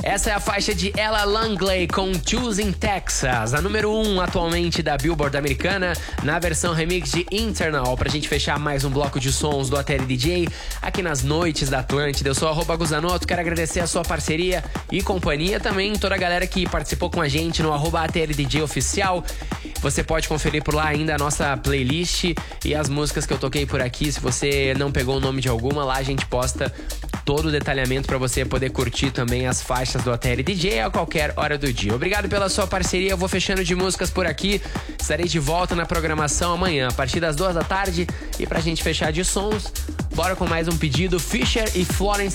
Essa é a faixa de Ella Langley com Choosing Texas, a número 1 atualmente da Billboard americana, na versão remix de Internal, pra gente fechar mais um bloco de sons do ATL DJ aqui nas noites da Atlântida. Eu sou @Guzanoto, quero agradecer a sua parceria e companhia, também toda a galera que participou com a gente no @ATL DJ Oficial. Você pode conferir por lá ainda a nossa playlist e as músicas que eu toquei por aqui. Se você não pegou o nome de alguma, lá a gente posta todo o detalhamento para você poder curtir também as faixas do ATL DJ a qualquer hora do dia. Obrigado pela sua parceria, eu vou fechando de músicas por aqui. Estarei de volta na programação amanhã, a partir das 2 da tarde. E pra gente fechar de sons, bora com mais um pedido: Fisher e Florence